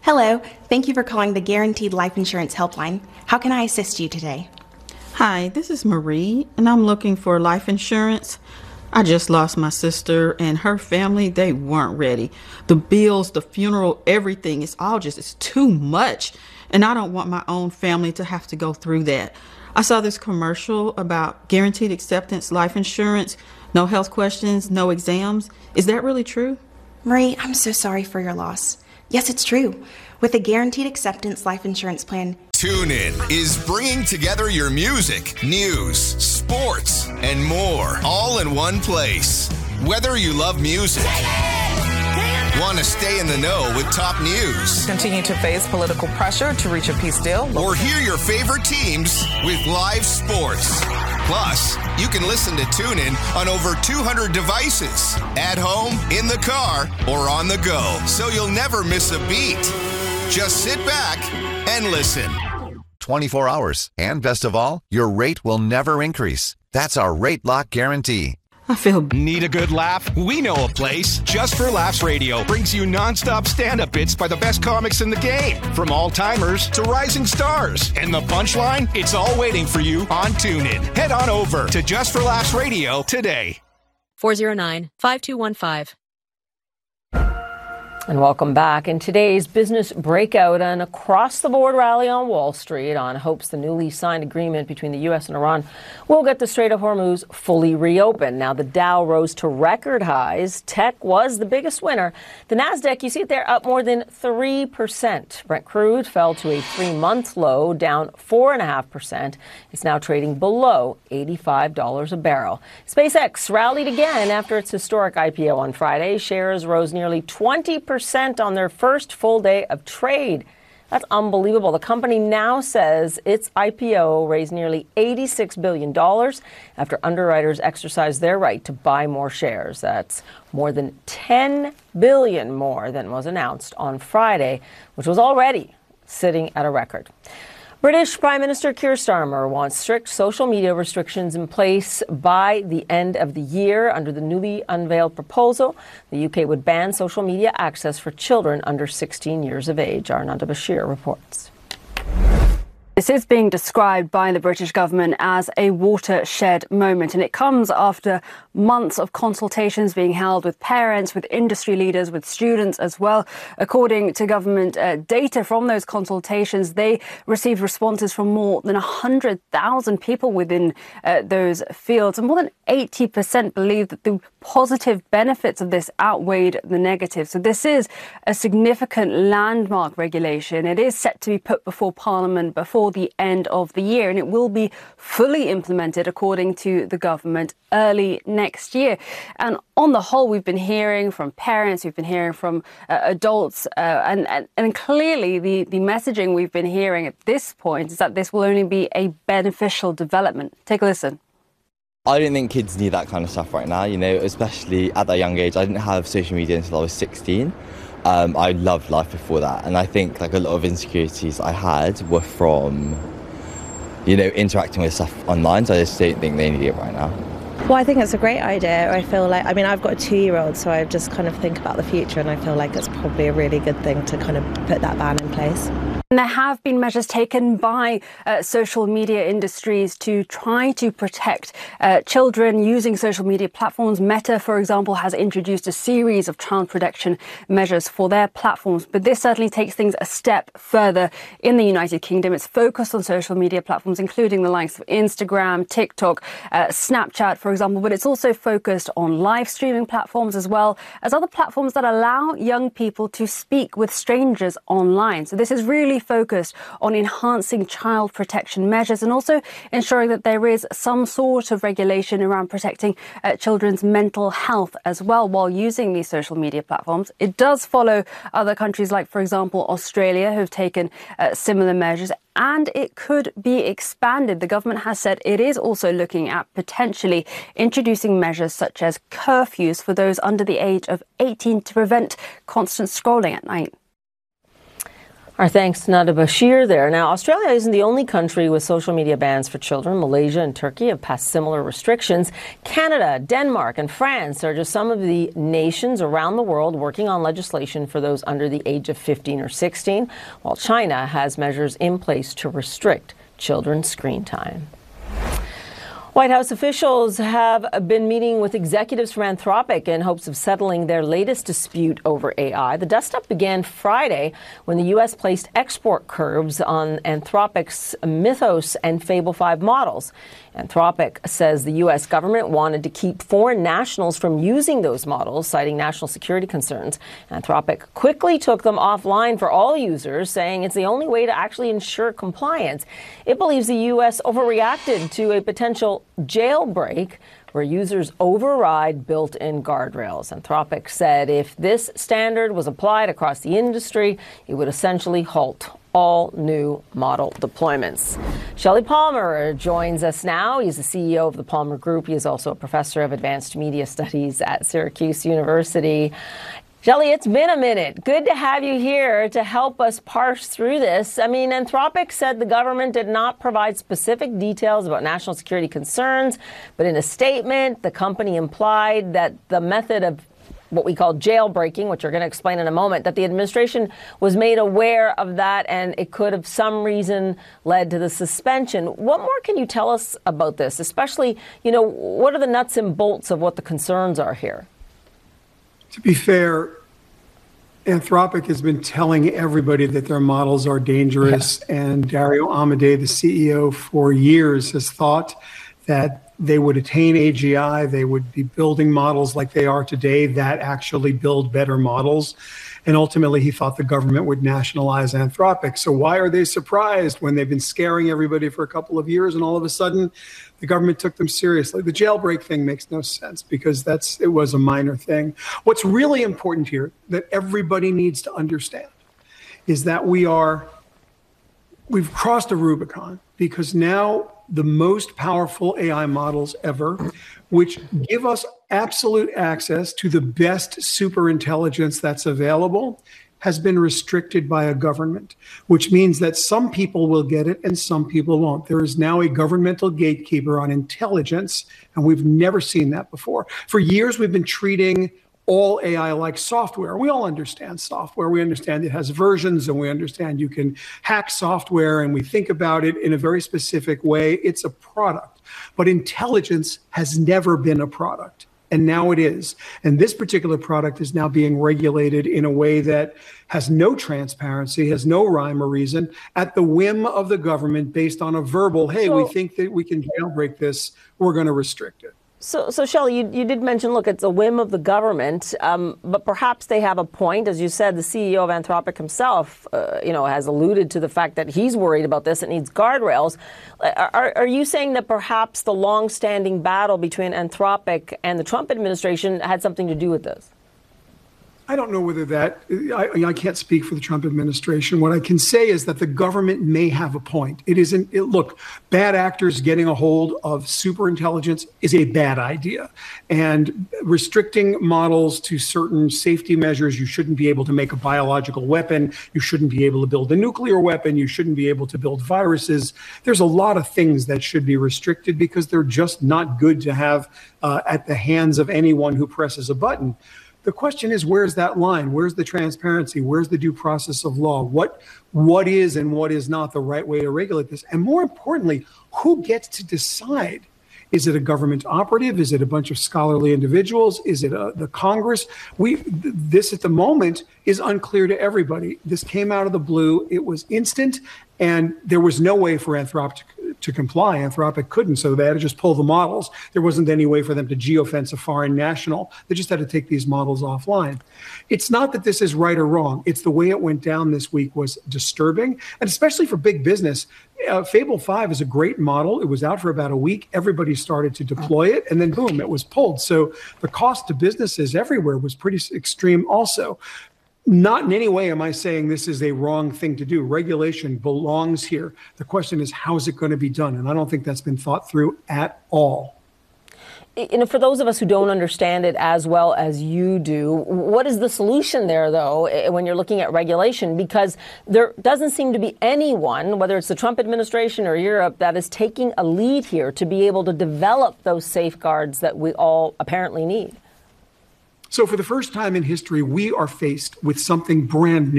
Hello, thank you for calling the Guaranteed Life Insurance Helpline. How can I assist you today? Hi, this is Marie, and I'm looking for life insurance. I just lost my sister and her family. They weren't ready. The bills, the funeral, everything, it's too much. And I don't want my own family to have to go through that. I saw this commercial about guaranteed acceptance life insurance, no health questions, no exams. Is that really true? Marie, I'm so sorry for your loss. Yes, it's true. With the Guaranteed Acceptance Life Insurance Plan, TuneIn is bringing together your music, news, sports, and more, all in one place. Whether you love music, want to stay in the know with top news, continue to face political pressure to reach a peace deal, or hear your favorite teams with live sports. Plus, you can listen to TuneIn on over 200 devices, at home, in the car, or on the go, so you'll never miss a beat. Just sit back and listen. 24 hours. And best of all, your rate will never increase. That's our Rate Lock Guarantee. I feel... Need a good laugh? We know a place. Just for Laughs Radio brings you nonstop stand-up bits by the best comics in the game. From all-timers to rising stars. And the punchline? It's all waiting for you on TuneIn. Head on over to Just for Laughs Radio today. 409-5215. And welcome back. In today's business breakout, an across-the-board rally on Wall Street on hopes the newly signed agreement between the U.S. and Iran will get the Strait of Hormuz fully reopened. Now, the Dow rose to record highs. Tech was the biggest winner. The Nasdaq, you see it there, up more than 3%. Brent crude fell to a 3-month low, down 4.5%. It's now trading below $85 a barrel. SpaceX rallied again after its historic IPO on Friday. Shares rose nearly 20% on their first full day of trade. That's unbelievable. The company now says its IPO raised nearly $86 billion after underwriters exercised their right to buy more shares. That's more than $10 billion more than was announced on Friday, which was already sitting at a record. British Prime Minister Keir Starmer wants strict social media restrictions in place by the end of the year. Under the newly unveiled proposal, the UK would ban social media access for children under 16 years of age. Arnanda Bashir reports. This is being described by the British government as a watershed moment, and it comes after months of consultations being held with parents, with industry leaders, with students as well. According to government data from those consultations, they received responses from more than 100,000 people within those fields, and more than 80% believe that the positive benefits of this outweighed the negatives. So this is a significant landmark regulation. It is set to be put before Parliament before the end of the year, and it will be fully implemented, according to the government, early next year. And on the whole, we've been hearing from parents, we've been hearing from adults, and clearly the messaging we've been hearing at this point is that this will only be a beneficial development. Take a listen. I don't think kids need that kind of stuff right now, especially at that young age. I didn't have social media until I was 16. I loved life before that, and I think a lot of insecurities I had were from, interacting with stuff online, so I just don't think they need it right now. Well, I think it's a great idea. I feel like, I've got a 2-year-old, so I just kind of think about the future, and I feel like it's probably a really good thing to kind of put that ban in place. And there have been measures taken by social media industries to try to protect children using social media platforms. Meta, for example, has introduced a series of child protection measures for their platforms. But this certainly takes things a step further in the United Kingdom. It's focused on social media platforms, including the likes of Instagram, TikTok, Snapchat, for example. But it's also focused on live streaming platforms as well as other platforms that allow young people to speak with strangers online. So this is really focused on enhancing child protection measures and also ensuring that there is some sort of regulation around protecting children's mental health as well while using these social media platforms. It does follow other countries like, for example, Australia, who've taken similar measures, and it could be expanded. The government has said it is also looking at potentially introducing measures such as curfews for those under the age of 18 to prevent constant scrolling at night. Our thanks to Nada Bashir there. Now, Australia isn't the only country with social media bans for children. Malaysia and Turkey have passed similar restrictions. Canada, Denmark, and France are just some of the nations around the world working on legislation for those under the age of 15 or 16, while China has measures in place to restrict children's screen time. White House officials have been meeting with executives from Anthropic in hopes of settling their latest dispute over AI. The dust-up began Friday when the U.S. placed export curbs on Anthropic's Mythos and Fable 5 models. Anthropic says the U.S. government wanted to keep foreign nationals from using those models, citing national security concerns. Anthropic quickly took them offline for all users, saying it's the only way to actually ensure compliance. It believes the U.S. overreacted to a potential jailbreak where users override built-in guardrails. Anthropic said if this standard was applied across the industry, it would essentially halt all new model deployments. Shelley Palmer joins us now. He's the CEO of the Palmer Group. He is also a professor of advanced media studies at Syracuse University. Shelley, it's been a minute. Good to have you here to help us parse through this. I mean, Anthropic said the government did not provide specific details about national security concerns, but in a statement, the company implied that the method of what we call jailbreaking, which you're going to explain in a moment, that the administration was made aware of that and it could have some reason led to the suspension. What more can you tell us about this? Especially, what are the nuts and bolts of what the concerns are here? To be fair, Anthropic has been telling everybody that their models are dangerous, and Dario Amodei, the CEO, for years has thought that they would attain AGI, they would be building models like they are today that actually build better models. And ultimately, he thought the government would nationalize Anthropic. So why are they surprised when they've been scaring everybody for a couple of years and all of a sudden the government took them seriously? The jailbreak thing makes no sense because it was a minor thing. What's really important here that everybody needs to understand is that we've crossed a Rubicon, because now the most powerful AI models ever, which give us absolute access to the best superintelligence that's available, has been restricted by a government, which means that some people will get it and some people won't. There is now a governmental gatekeeper on intelligence, and we've never seen that before. For years, we've been treating all AI like software. We all understand software. We understand it has versions, and we understand you can hack software, and we think about it in a very specific way. It's a product. But intelligence has never been a product, and now it is. And this particular product is now being regulated in a way that has no transparency, has no rhyme or reason, at the whim of the government based on a verbal, hey, we think that we can jailbreak this, we're going to restrict it. So Shelley, you did mention, look, it's a whim of the government, but perhaps they have a point. As you said, the CEO of Anthropic himself, has alluded to the fact that he's worried about this. It needs guardrails. Are you saying that perhaps the long-standing battle between Anthropic and the Trump administration had something to do with this? I don't know whether I can't speak for the Trump administration. What I can say is that the government may have a point. Look, bad actors getting a hold of superintelligence is a bad idea. And restricting models to certain safety measures, you shouldn't be able to make a biological weapon. You shouldn't be able to build a nuclear weapon. You shouldn't be able to build viruses. There's a lot of things that should be restricted because they're just not good to have at the hands of anyone who presses a button. The question is, where's that line? Where's the transparency? Where's the due process of law? What is and what is not the right way to regulate this? And more importantly, who gets to decide? Is it a government operative? Is it a bunch of scholarly individuals? Is it the Congress? This at the moment is unclear to everybody. This came out of the blue. It was instant, and there was no way for Anthropic to comply. Anthropic couldn't, so they had to just pull the models. There wasn't any way for them to geofence a foreign national. They just had to take these models offline. It's not that this is right or wrong. It's the way it went down this week was disturbing, and especially for big business. Fable 5 is a great model. It was out for about a week. Everybody started to deploy it, and then boom, it was pulled. So the cost to businesses everywhere was pretty extreme also. Not in any way am I saying this is a wrong thing to do. Regulation belongs here. The question is, how is it going to be done? And I don't think that's been thought through at all. For those of us who don't understand it as well as you do, what is the solution there, though, when you're looking at regulation? Because there doesn't seem to be anyone, whether it's the Trump administration or Europe, that is taking a lead here to be able to develop those safeguards that we all apparently need. So for the first time in history, we are faced with something brand new.